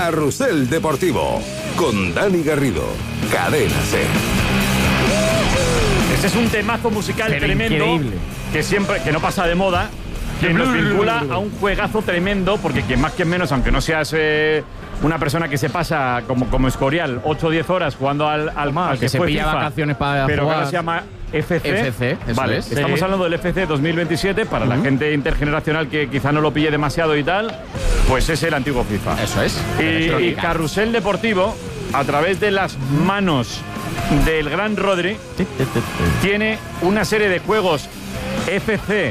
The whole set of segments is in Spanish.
Carrusel Deportivo con Dani Garrido, Cadena SER. Ese es un temazo musical pero tremendo, increíble, que no pasa de moda, que nos vincula a un juegazo tremendo, porque quien más que menos, aunque no seas una persona que se pasa como Escorial 8 o 10 horas jugando al que se pilla FIFA, vacaciones para pero jugar. que ahora se llama FC. Vale, es. Estamos hablando del FC 2027 para la gente intergeneracional que quizá no lo pille demasiado y tal, pues es el antiguo FIFA. Eso es. Y Carrusel Deportivo, a través de las manos del gran Rodri, tiene una serie de juegos FC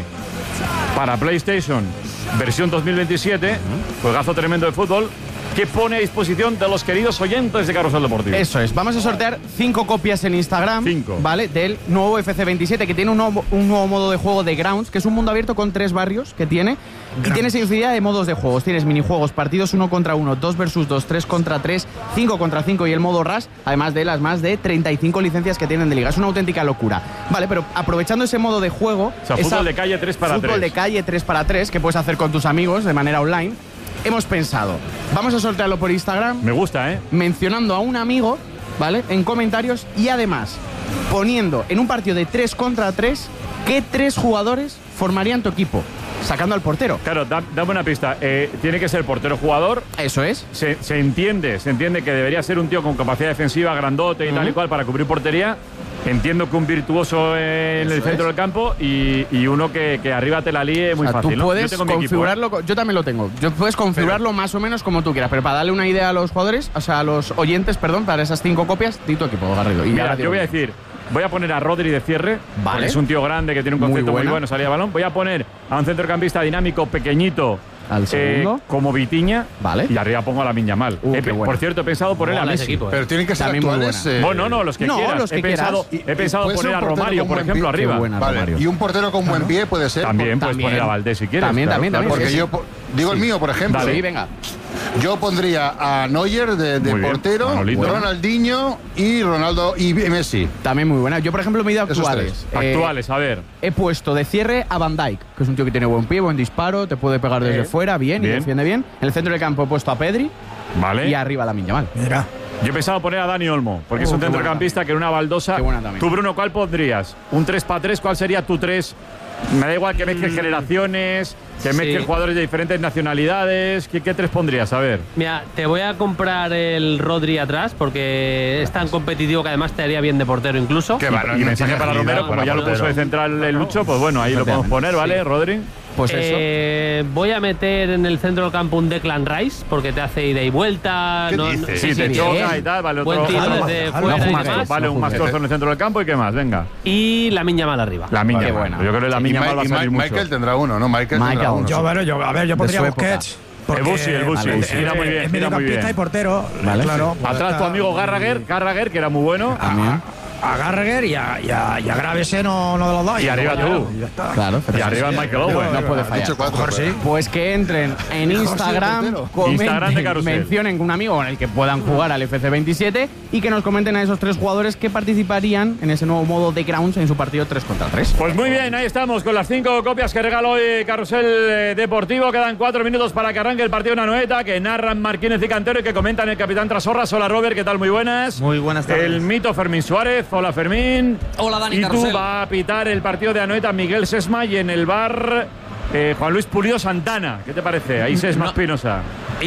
para PlayStation versión 2027, juegazo tremendo de fútbol, que pone a disposición de los queridos oyentes de Carrusel Deportivo. Eso es, vamos a sortear 5 copias en Instagram, ¿vale? Del nuevo FC27, que tiene un nuevo modo de juego de Grounds, que es un mundo abierto con 3 barrios que tiene. Y tienes infinidad de modos de juegos. Tienes minijuegos, partidos 1 contra 1, 2 versus 2, 3 contra 3, 5 contra 5 y el modo Rush, además de las más de 35 licencias que tienen de liga. Es una auténtica locura. Vale, pero aprovechando ese modo de juego... O sea, fútbol de calle 3 para 3. Fútbol de calle 3 para 3, que puedes hacer con tus amigos de manera online. Hemos pensado, vamos a sortearlo por Instagram. Me gusta, mencionando a un amigo, ¿vale? En comentarios y además poniendo en un partido de 3 contra 3 qué 3 jugadores formarían tu equipo, sacando al portero. Claro, dame una pista. Tiene que ser portero jugador. Eso es. Se entiende que debería ser un tío con capacidad defensiva, grandote y tal y cual para cubrir portería. Entiendo que un virtuoso en el centro del campo y uno que arriba te la líe muy fácil. Tú puedes configurarlo, equipo, yo también lo tengo. Puedes configurarlo más o menos como tú quieras, pero para darle una idea a los jugadores, o sea, a los oyentes, perdón, para esas 5 copias, di tu equipo, Garrido. Y mira, yo voy a decir, voy a poner a Rodri de cierre, vale. Es un tío grande que tiene un concepto muy bueno, salida de balón. Voy a poner a un centrocampista dinámico pequeñito, al segundo, como Vitiña, vale. Y arriba pongo a Lamine Yamal. Por cierto, he pensado poner a Messi. Pero tienen que ser actuales. Bueno, no, los que quieras. Los que he pensado poner a Romario, por ejemplo, arriba. Vale. Y un portero con buen pie puede ser. También puedes poner a Valdés si quieres. También. Porque yo digo el mío, por ejemplo. Sí, venga. Yo pondría a Neuer de portero, Ronaldinho y Ronaldo y Messi. También muy buena. Yo, por ejemplo, me he ido actuales. Actuales, a ver. He puesto de cierre a Van Dijk, que es un tío que tiene buen pie, buen disparo, te puede pegar desde fuera, bien, y defiende bien. En el centro del campo he puesto a Pedri. Vale. Y arriba a Lamine Yamal. Mira. Yo he pensado poner a Dani Olmo, porque es un centrocampista que en una baldosa. Tú, Bruno, ¿cuál pondrías? ¿Un 3x3? ¿Cuál sería tu 3? Me da igual que mezcles generaciones, que mezcles jugadores de diferentes nacionalidades. ¿Qué 3 pondrías? A ver. Mira, te voy a comprar el Rodri atrás porque es tan competitivo que además te haría bien de portero incluso. Y mensaje para Romero, como ya lo puso de central el Lucho, pues bueno, ahí lo podemos poner, ¿vale, Rodri? Pues eso. Voy a meter en el centro del campo un Declan Rice porque te hace ida y vuelta. ¿Qué dices? Sí, te choca y tal. Vale, buen tiro desde fuera y demás. Vale, un mastrozo en el centro del campo y qué más, venga. Y Lamine Yamal arriba. Lamine Yamal. Yo creo que Lamine Yamal va a salir mucho. Michael tendrá uno, ¿no? Michael tendrá uno. Yo pondría Busquets. El Busi. Mira muy bien. Es mediocampista y portero. Vale. Claro. Atrás tu amigo Gallagher, que era muy bueno. También. A Gallagher y a Gravesen uno de los dos. Y arriba tú. Claro. Y arriba Michael Owen. No puede fallar. Pues que entren en Instagram, comenten, mencionen un amigo con el que puedan jugar al FC27 y que nos comenten a esos 3 jugadores que participarían en ese nuevo modo de Grounds en su partido 3 contra 3. Pues muy bien, ahí estamos con las 5 copias que regala hoy Carrusel Deportivo. Quedan 4 minutos para que arranque el partido en Anoeta, que narran Marquínez y Cantero y que comentan el capitán Trasorras. Hola, Robert, ¿qué tal? Muy buenas. Muy buenas tardes. El mito Fermín Suárez. Hola, Fermín. Hola, Dani. Y Carrusel. tú va a pitar el partido de Anoeta Miguel Sesma y en el bar Juan Luis Pulido Santana. ¿Qué te parece? Ahí Sesma Espinosa.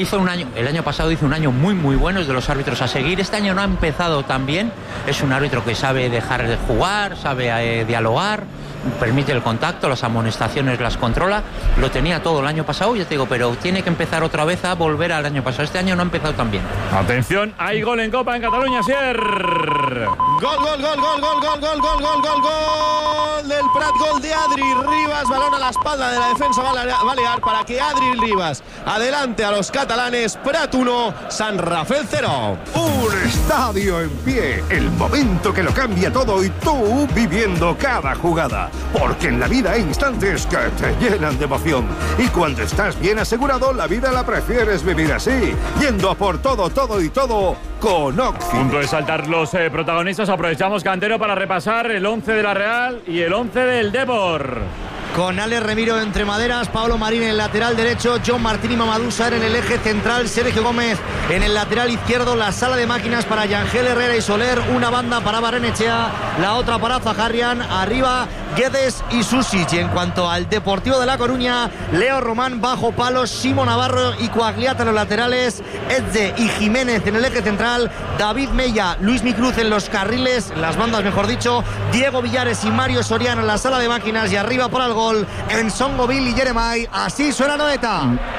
El año pasado hizo un año muy bueno, es de los árbitros a seguir. Este año no ha empezado tan bien. Es un árbitro que sabe dejar de jugar, sabe dialogar, permite el contacto, las amonestaciones las controla. Lo tenía todo el año pasado, yo te digo, pero tiene que empezar otra vez a volver al año pasado. Este año no ha empezado tan bien. Atención, hay gol en Copa en Cataluña, Sier. Gol del Prat, gol de Adri Ribas, balón a la espalda de la defensa balear para que Adri Ribas adelante a los catalanes. Prat 1, San Rafael 0. Un estadio en pie, el momento que lo cambia todo y tú viviendo cada jugada. Porque en la vida hay instantes que te llenan de emoción. Y cuando estás bien asegurado, la vida la prefieres vivir así, yendo a por todo con Oxy. Punto de saltar los protagonistas. Aprovechamos, Cantero, para repasar el 11 de la Real y el 11 del Depor. con Alex Remiro entre maderas, Pablo Marín en el lateral derecho, John Martín y Mamadou Sarr en el eje central, Sergio Gómez en el lateral izquierdo, la sala de máquinas para Yangel Herrera y Soler, una banda para Barrenechea, la otra para Zaharrian, arriba Guedes y Susic. Y en cuanto al Deportivo de La Coruña, Leo Román bajo palos, Simo Navarro y Coagliata en los laterales, Edze y Jiménez en el eje central, David Mella, Luis Micruz en los carriles, las bandas mejor dicho, Diego Villares y Mario Soriano en la sala de máquinas, y arriba para el gol Ensongo Bill y Jeremai. Así suena Noeta.